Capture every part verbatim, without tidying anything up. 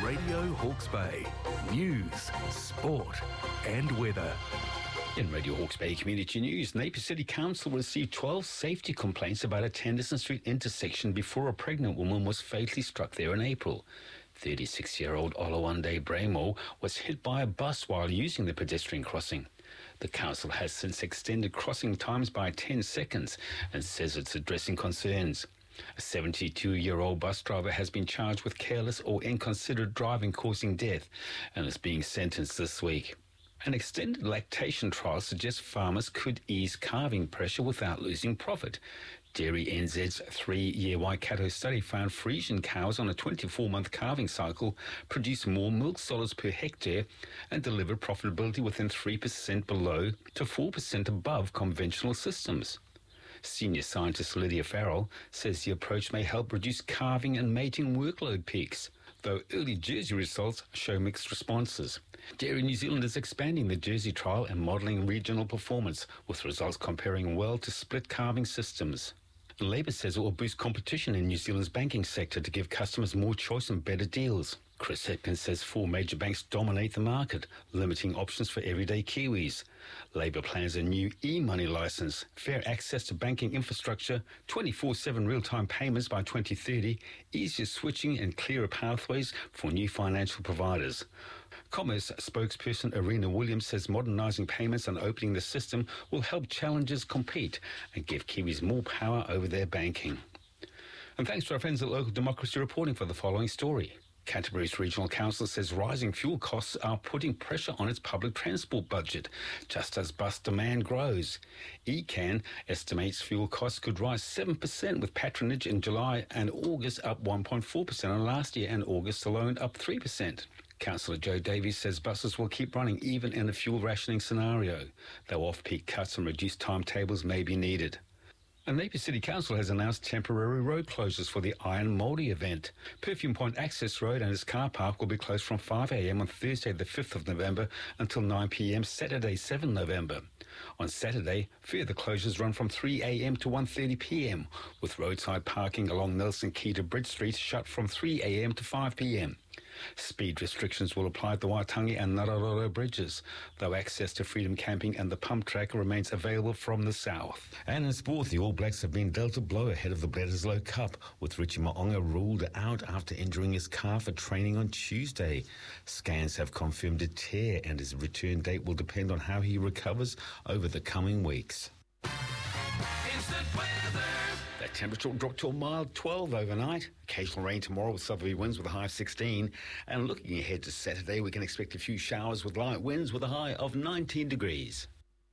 Radio Hawke's Bay. News, sport and weather. In Radio Hawke's Bay Community News, Napier City Council received twelve safety complaints about a Tennyson Street intersection before a pregnant woman was fatally struck there in April. thirty-six-year-old Olawande Bramo was hit by a bus while using the pedestrian crossing. The council has since extended crossing times by ten seconds and says it's addressing concerns. A seventy-two-year-old bus driver has been charged with careless or inconsiderate driving causing death and is being sentenced this week. An extended lactation trial suggests farmers could ease calving pressure without losing profit. Dairy N Z's three-year Waikato study found Friesian cows on a twenty-four-month calving cycle produce more milk solids per hectare and deliver profitability within three percent below to four percent above conventional systems. Senior scientist Lydia Farrell says the approach may help reduce calving and mating workload peaks, though early Jersey results show mixed responses. Dairy New Zealand is expanding the Jersey trial and modelling regional performance, with results comparing well to split calving systems. Labour says it will boost competition in New Zealand's banking sector to give customers more choice and better deals. Chris Hipkins says four major banks dominate the market, limiting options for everyday Kiwis. Labour plans a new e-money licence, fair access to banking infrastructure, twenty-four seven real-time payments by twenty thirty, easier switching and clearer pathways for new financial providers. Commerce spokesperson Irina Williams says modernising payments and opening the system will help challengers compete and give Kiwis more power over their banking. And thanks to our friends at Local Democracy reporting for the following story. Canterbury's Regional Council says rising fuel costs are putting pressure on its public transport budget, just as bus demand grows. E C A N estimates fuel costs could rise seven percent, with patronage in July and August up one point four percent on last year, and August alone up three percent. Councillor Joe Davies says buses will keep running even in a fuel rationing scenario, though off-peak cuts and reduced timetables may be needed. And Napier City Council has announced temporary road closures for the Iron Mouldy event. Perfume Point Access Road and its car park will be closed from five a.m. on Thursday the fifth of November until nine p.m. Saturday the seventh of November. On Saturday, further closures run from three a.m. to one thirty p.m, with roadside parking along Nelson Key to Bridge Street shut from three a.m. to five p.m. Speed restrictions will apply at the Waitangi and Nararoro bridges, though access to Freedom Camping and the pump track remains available from the south. And in sport, the All Blacks have been dealt a blow ahead of the Bledisloe Cup, with Richie Mo'unga ruled out after injuring his calf at training on Tuesday. Scans have confirmed a tear, and his return date will depend on how he recovers over the coming weeks. Instant weather. The temperature will drop to a mild twelve overnight. Occasional rain tomorrow with southerly winds with a high of sixteen. And looking ahead to Saturday, we can expect a few showers with light winds with a high of nineteen degrees.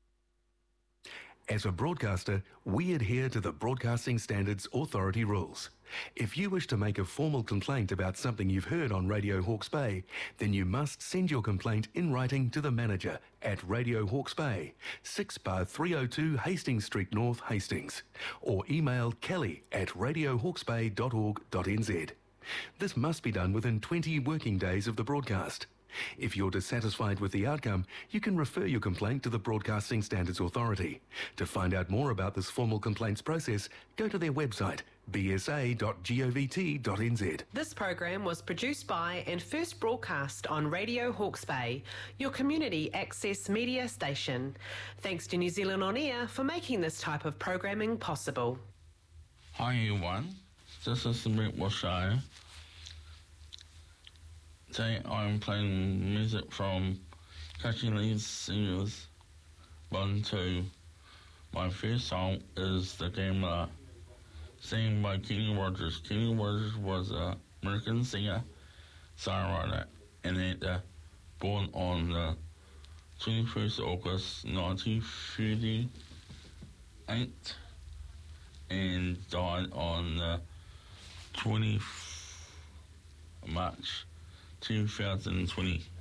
As a broadcaster, we adhere to the Broadcasting Standards Authority rules. If you wish to make a formal complaint about something you've heard on Radio Hawke's Bay, then you must send your complaint in writing to the manager at Radio Hawke's Bay, six bar three oh two Hastings Street North, Hastings, or email kelly at radio hawkes bay dot org dot n z. This must be done within twenty working days of the broadcast. If you're dissatisfied with the outcome, you can refer your complaint to the Broadcasting Standards Authority. To find out more about this formal complaints process, go to their website, b s a dot govt dot n z. This program was produced by and first broadcast on Radio Hawke's Bay, your community access media station. Thanks to New Zealand On Air for making this type of programming possible. Hi everyone, this is the Brentwood Show. Today I'm playing music from Catchy Leaves Singers one two. My first song is The Gambler, sang by Kenny Rogers. Kenny Rogers was an American singer, songwriter, and actor, born on the twenty-first of August nineteen thirty-eight and died on the twentieth of March two thousand twenty.